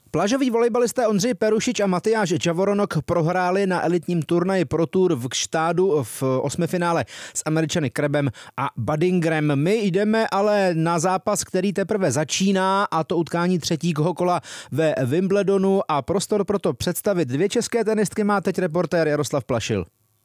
Plážoví volejbalisté Ondřej Perušič a Matyáš Javoronok prohráli na elitním turnaji Pro Tour v Gštádu v osmifinále s Američany Krebem a Badingrem. My jdeme ale na zápas, který teprve začíná, a to utkání třetího kola ve Wimbledonu, a prostor pro to představit dvě české tenistky má teď reportér Jaroslav Plašil.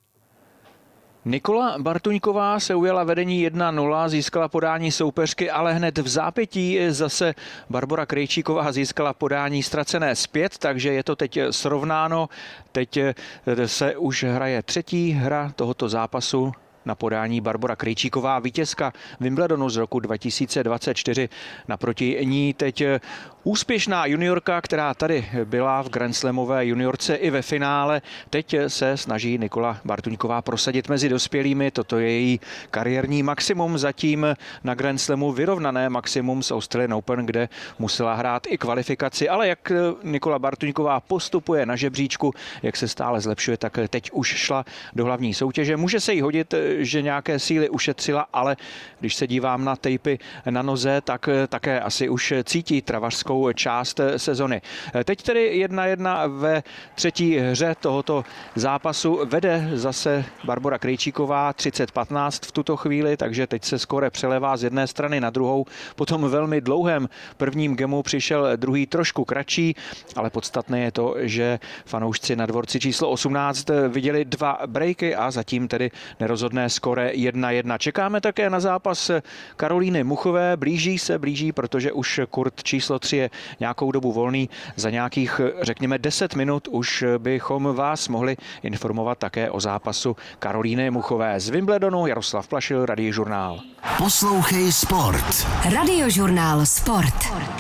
Nikola Bartuňková se ujela vedení 1-0, získala podání soupeřky, ale hned v zápětí zase Barbora Krejčíková získala podání ztracené zpět, takže je to teď srovnáno. Teď se už hraje třetí hra tohoto zápasu. Na podání Barbora Krejčíková, vítězka Wimbledonu z roku 2024. Naproti ní teď úspěšná juniorka, která tady byla v Grand Slamové juniorce i ve finále. Teď se snaží Nikola Bartuňková prosadit mezi dospělými. Toto je její kariérní maximum, zatím na Grand Slamu vyrovnané maximum s Australian Open, kde musela hrát i kvalifikaci. Ale jak Nikola Bartuňková postupuje na žebříčku, jak se stále zlepšuje, tak teď už šla do hlavní soutěže. Může se jí hodit, že nějaké síly ušetřila, ale když se dívám na tejpy na noze, tak také asi už cítí travařskou část sezony. Teď tedy 1-1 ve třetí hře tohoto zápasu. Vede zase Barbora Krejčíková 30-15 v tuto chvíli, takže teď se skóre přelevá z jedné strany na druhou. Po tom velmi dlouhém prvním gemu přišel druhý trošku kratší, ale podstatné je to, že fanoušci na dvorci číslo 18 viděli dva breaky a zatím tedy nerozhodné skóre 1-1. Čekáme také na zápas Karolíny Muchové. Blíží, protože už kurt číslo 3 je nějakou dobu volný. Za nějakých, řekněme, 10 minut už bychom vás mohli informovat také o zápasu Karolíny Muchové. Z Wimbledonu Jaroslav Plašil, Radiožurnál. Poslouchej sport. Radiožurnál Sport.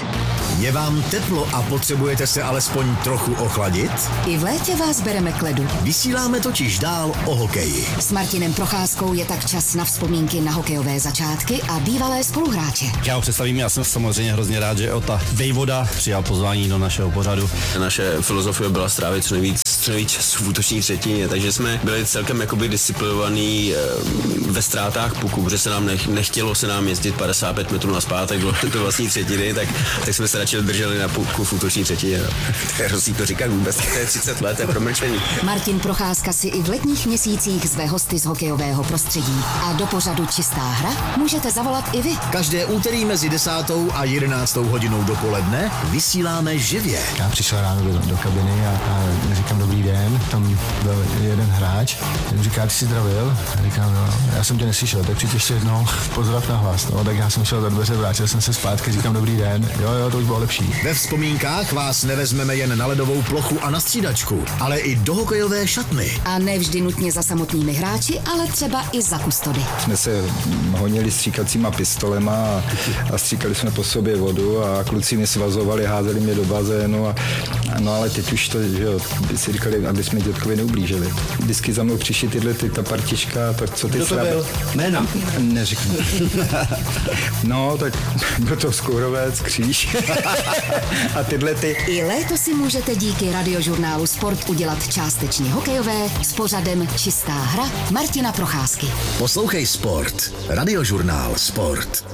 Je vám teplo a potřebujete se alespoň trochu ochladit? I v létě vás bereme k ledu. Vysíláme totiž dál o hokeji. S Martinem Procházkou je tak čas na vzpomínky na hokejové začátky a bývalé spoluhráče. Já ho představím, já jsem samozřejmě hrozně rád, že Ota Vejvoda přijal pozvání do našeho pořadu. Naše filozofie byla strávit co nejvíc času v útoční třetině, takže jsme byli celkem jakoby disciplinovaní ve ztrátách puku, protože se nám nechtělo se nám jezdit 55 metrů nazpátek do vlastní třetiny, tak jsme se radši drželi na puku v útoční třetině. No. To je hrozný to říkat vůbec, to je 30 let, to je promlčení. Martin Procházka si i v letních měsících zve hosty z hokejového prostředí. A do pořadu Čistá hra můžete zavolat i vy. Každé úterý mezi 10. a 11. hodinou dopoledne vysíláme živě. Já přišel ráno do kabiny a říkám dobrý den, tam byl jeden hráč, ten říká, ty jsi zdravil? A říkám, no, já jsem tě neslyšel, tak přijď ještě jednou pozdrav na hlas. No, tak já jsem šel za dveře, vrátil jsem se zpátky, říkám dobrý den, jo, to už bylo lepší. Ve vzpomínkách vás nevezmeme jen na ledovou plochu a na střídačku, ale i do hokejové šatny. A ne vždy nutně za samotnými hráči, ale třeba i za kustody. Jsme se honili stříkacíma pistolema a stříkali jsme po sobě vodu a kluci mě svazovali, házeli mě do bazénu no ale teď už to, že jo, by si říkali, aby jsme dětkovi neublížili. Vždycky za mnou přišli ta partička, tak co ty Kdo to byl? Jména? Neřeknu. No, tak byl to Skourovec, Kříž a tyhle ty. I léto si můžete díky Radiožurnálu Sport udělat částečně hokejové s pořadem Čistá hra Martina Procházky. Poslouchej sport. Radiožurnál Sport.